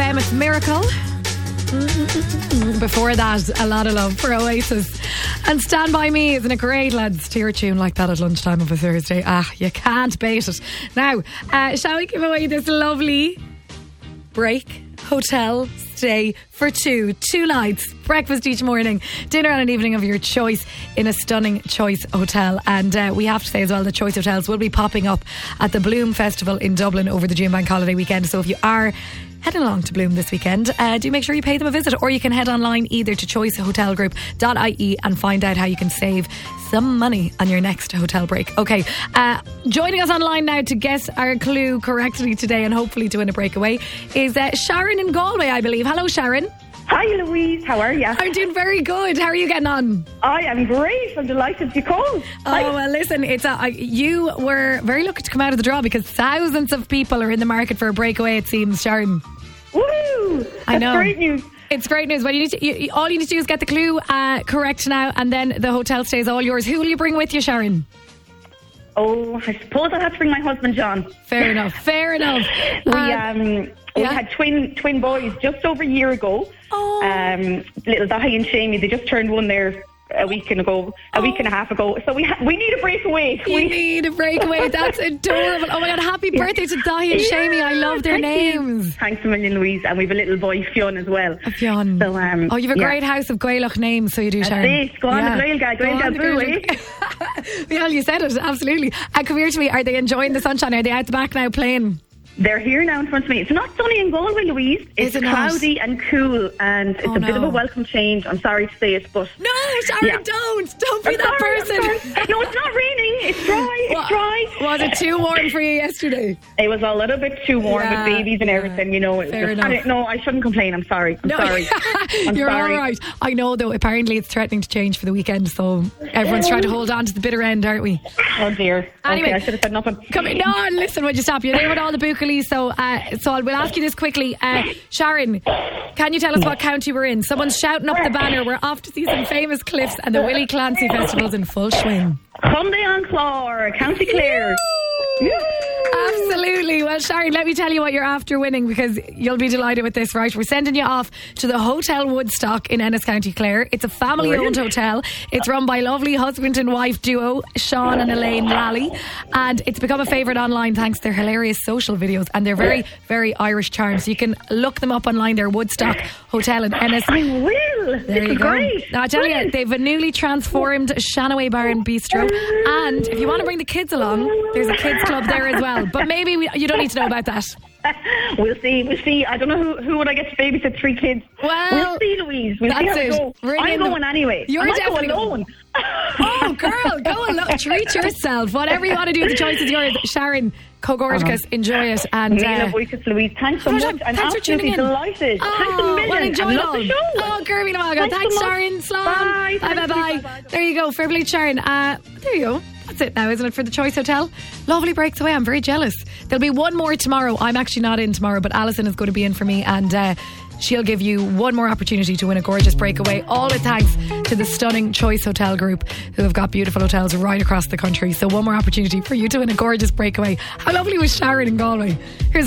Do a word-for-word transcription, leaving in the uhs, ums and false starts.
M, it's Miracle. Before that, a lot of love for Oasis. And Stand By Me, isn't it great, lads? To your tune like that at lunchtime of a Thursday. Ah, you can't bait it. Now, uh, shall we give away this lovely break hotel stay for two two nights, breakfast each morning, dinner and an evening of your choice in a stunning Choice hotel. And uh, we have to say as well that Choice hotels will be popping up at the Bloom Festival in Dublin over the June Bank holiday weekend. So if you are heading along to Bloom this weekend, uh, do make sure you pay them a visit, or you can head online either to choice hotel group dot I E and find out how you can save some money on your next hotel break. Okay, uh, joining us online now to guess our clue correctly today and hopefully to win a breakaway is uh, Sharon in Galway, I believe. Hello, Sharon. Hi, Louise. How are you? I'm doing very good. How are you getting on? I am great. I'm delighted you called. Oh, well, listen, it's a, I, you were very lucky to come out of the draw because thousands of people are in the market for a breakaway, it seems, Sharon. Woo! I know. That's great news. It's great news. Well, you need to, you, all you need to do is get the clue uh, correct now, and then the hotel stay is all yours. Who will you bring with you, Sharon? Oh, I suppose I'll have to bring my husband, John. Fair enough. Fair enough. We Um, um we yeah. had twin twin boys just over a year ago. Oh. Um, little Dahi and Shamey. They just turned one there a week and ago, a Oh. week and a half ago. So we ha- we need a breakaway. You we need a breakaway. That's adorable. Oh my God, happy birthday to Dahi and Shamey. I love their Thank names. You. Thanks a million, Louise. And we have a little boy, Fionn, as well. Fionn. So, um, oh, you have a yeah. great house of Gaelic names, so you do, That's Sharon. it. Go on, the Gaelga, Go Gaelga on, the boo, Gaelga. Yeah, you said it, absolutely. And come here to me, are they enjoying the sunshine? Are they out the back now playing? They're here now in front of me. It's not sunny in Galway, Louise. It's Is it not? cloudy and cool, and it's Oh, a bit of no. a welcome change. I'm sorry to say it, but No, Sharon, Yeah. don't. Don't be I'm that sorry, I'm person. sorry. No, it's not raining. It's dry. It's What- dry. Was it too warm for you yesterday? It was a little bit too warm Yeah, with babies and yeah. everything, you know. It was Fair just, enough. I, no, I shouldn't complain. I'm sorry. I'm No, sorry. I'm you're sorry. all right. I know, though. Apparently, it's threatening to change for the weekend, so everyone's trying to hold on to the bitter end, aren't we? Oh dear. Anyway. Okay, I should have said nothing. Come here. No, listen, would you stop? You're there with all the Bucaleys, so uh, so I will ask you this quickly. Uh, Sharon, can you tell us what county we're in? Someone's shouting up the banner. We're off to see some famous cliffs, and the Willie Clancy Festival's in full swing. Sunday on Clore, County Clare. Absolutely. Well, Sharon, let me tell you what you're after winning, because you'll be delighted with this, right? We're sending you off to the Hotel Woodstock in Ennis, County Clare. It's a family-owned hotel. It's run by lovely husband and wife duo, Sean and Elaine Lally, and it's become a favourite online thanks to their hilarious social videos and their very, very Irish charm. So you can look them up online. They're Woodstock Hotel in Ennis. I will. There This you is go. great. Now, I tell you, Brilliant. they've a newly transformed Shanaway Bar and Bistro, and if you want to bring the kids along, there's a kids club there as well. But maybe we, you don't need to know about that. We'll see. We'll see. I don't know who who would I get to babysit three kids. Well, we'll see, Louise. We'll see that's how it. it goes. Ring I'm in the- going anyway. You're I might definitely go going. alone. Oh, girl, go along. Treat yourself. Whatever you want to do, the choice is yours. Sharon, co-gorgeous, enjoy it. And Mila uh, Voices, Louise. Thanks so How much. much- I'm thanks for tuning absolutely in. delighted. Oh, Thanks a million. well, enjoy I it love all. the show. Oh, Kirby Namaga. Thanks Thanks, so much. Sharon. Slán. Bye. Bye, bye, Thank you. bye. Bye-bye. There you go. Fair play, Sharon. Uh, there you go. That's it now, isn't it, for the Choice Hotel? Lovely breaks away. I'm very jealous. There'll be one more tomorrow. I'm actually not in tomorrow, but Alison is going to be in for me, and uh, she'll give you one more opportunity to win a gorgeous breakaway. All with thanks to the stunning Choice Hotel Group, who have got beautiful hotels right across the country. So one more opportunity for you to win a gorgeous breakaway. How lovely was Sharon in Galway? Here's